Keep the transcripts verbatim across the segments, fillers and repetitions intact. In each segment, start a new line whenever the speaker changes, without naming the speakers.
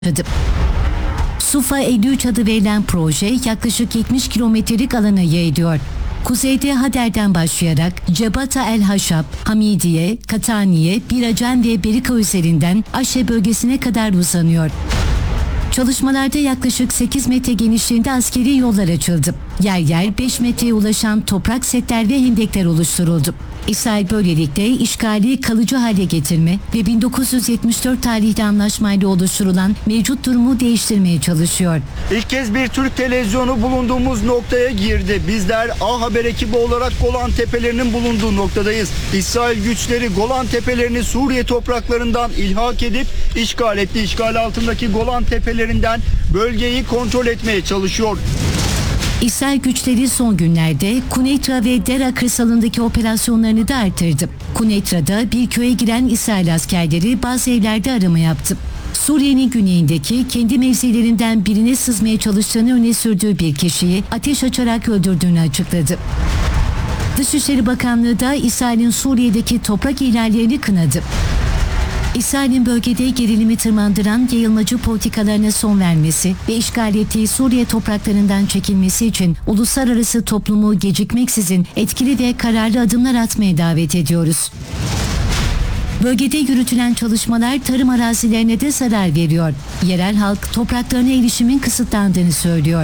Sufa elli üç adı verilen proje yaklaşık yetmiş kilometrelik alanı yayılıyor. Kuzeyde Hader'den başlayarak Cebata El Haşab, Hamidiye, Kataniye, Biracan ve Berika üzerinden Aşe bölgesine kadar uzanıyor. Çalışmalarda yaklaşık sekiz metre genişliğinde askeri yollar açıldı. Yer yer beş metreye ulaşan toprak setler ve hendekler oluşturuldu. İsrail böylelikle işgali kalıcı hale getirme ve bin dokuz yüz yetmiş dört tarihli anlaşmayla oluşturulan mevcut durumu değiştirmeye çalışıyor.
İlk kez bir Türk televizyonu bulunduğumuz noktaya girdi. Bizler A Haber ekibi olarak Golan Tepelerinin bulunduğu noktadayız. İsrail güçleri Golan Tepelerini Suriye topraklarından ilhak edip işgal etti. İşgal altındaki Golan Tepelerinden bölgeyi kontrol etmeye çalışıyor.
İsrail güçleri son günlerde Kuneitra ve Dera kırsalındaki operasyonlarını da artırdı. Kuneitra'da bir köye giren İsrail askerleri bazı evlerde arama yaptı. Suriye'nin güneyindeki kendi mevzilerinden birine sızmaya çalıştığını öne sürdüğü bir kişiyi ateş açarak öldürdüğünü açıkladı. Dışişleri Bakanlığı da İsrail'in Suriye'deki toprak ihlallerini kınadı. İsrail'in bölgede gerilimi tırmandıran yayılmacı politikalarına son vermesi ve işgal ettiği Suriye topraklarından çekilmesi için uluslararası toplumu gecikmeksizin etkili ve kararlı adımlar atmaya davet ediyoruz. Bölgede yürütülen çalışmalar tarım arazilerine de zarar veriyor. Yerel halk topraklarına erişimin kısıtlandığını söylüyor.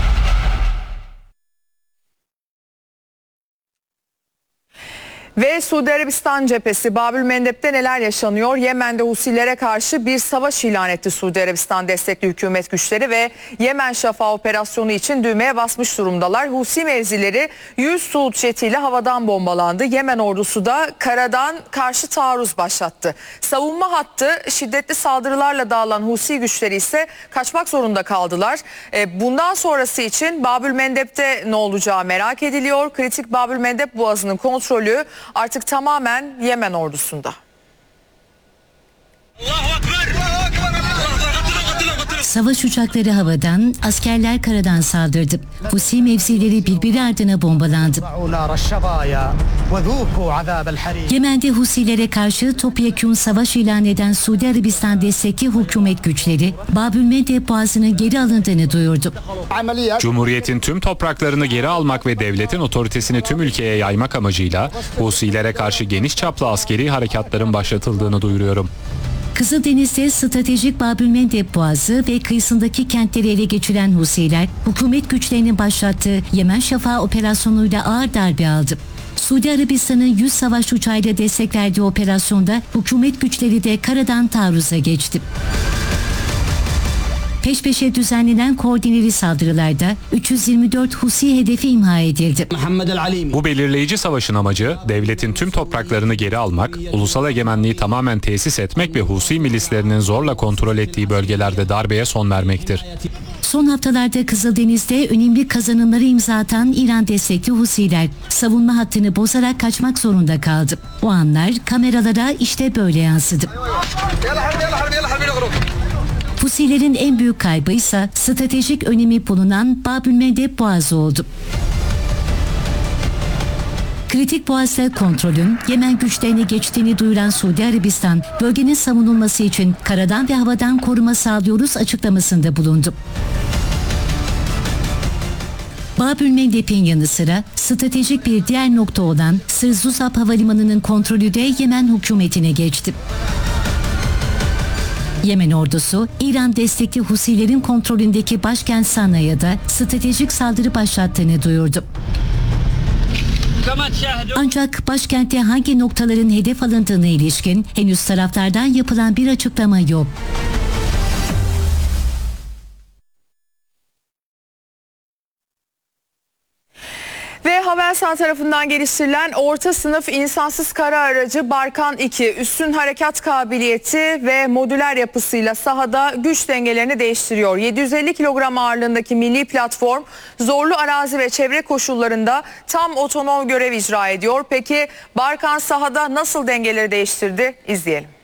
Ve Suudi Arabistan cephesi Babülmendeb'de neler yaşanıyor? Yemen'de Husilere karşı bir savaş ilan etti Suudi Arabistan destekli hükümet güçleri ve Yemen Şafak operasyonu için düğmeye basmış durumdalar. Husi mevzileri yüz Suud jetiyle havadan bombalandı. Yemen ordusu da karadan karşı taarruz başlattı. Savunma hattı şiddetli saldırılarla dağılan Husi güçleri ise kaçmak zorunda kaldılar. Bundan sonrası için Babülmendeb'de ne olacağı merak ediliyor. Kritik Babülmendeb boğazının kontrolü artık tamamen Yemen ordusunda.
Savaş uçakları havadan, askerler karadan saldırdı. Husi mevzileri birbiri ardına bombalandı. Yemen'de Husilere karşı topyekun savaş ilan eden Suudi Arabistan destekli hükümet güçleri Babülmendeb boğazının geri alındığını duyurdu.
Cumhuriyetin tüm topraklarını geri almak ve devletin otoritesini tüm ülkeye yaymak amacıyla Husilere karşı geniş çaplı askeri harekatların başlatıldığını duyuruyorum.
Kızıldeniz'de stratejik Babülmendeb Boğazı ve kıyısındaki kentleri ele geçiren Husiler, hükümet güçlerinin başlattığı Yemen Şafak operasyonuyla ağır darbe aldı. Suudi Arabistan'ın yüz savaş uçağıyla destek verdiği operasyonda hükümet güçleri de karadan taarruza geçti. Peş peşe düzenlenen koordineli saldırılarda üç yüz yirmi dört Husi hedefi imha edildi.
Bu belirleyici savaşın amacı devletin tüm topraklarını geri almak, ulusal egemenliği tamamen tesis etmek ve Husi milislerinin zorla kontrol ettiği bölgelerde darbeye son vermektir.
Son haftalarda Kızıldeniz'de önemli kazanımları imza atan İran destekli Husiler savunma hattını bozarak kaçmak zorunda kaldı. O anlar kameralara işte böyle yansıdı. Husilerin en büyük kaybı ise stratejik önemi bulunan Babülmendeb Boğazı oldu. Kritik boğazda kontrolün Yemen güçlerine geçtiğini duyuran Suudi Arabistan, bölgenin savunulması için karadan ve havadan koruma sağlıyoruz açıklamasında bulundu. Babülmendeb'in yanı sıra stratejik bir diğer nokta olan Sırzuzap Havalimanı'nın kontrolü de Yemen hükümetine geçti. Yemen ordusu, İran destekli Husilerin kontrolündeki başkent Sana'ya da stratejik saldırı başlattığını duyurdu. Ancak başkentte hangi noktaların hedef alındığına ilişkin henüz taraflardan yapılan bir açıklama yok.
Ve Havelsan tarafından geliştirilen orta sınıf insansız kara aracı Barkan iki üstün harekat kabiliyeti ve modüler yapısıyla sahada güç dengelerini değiştiriyor. yedi yüz elli kilogram ağırlığındaki milli platform zorlu arazi ve çevre koşullarında tam otonom görev icra ediyor. Peki Barkan sahada nasıl dengeleri değiştirdi? İzleyelim.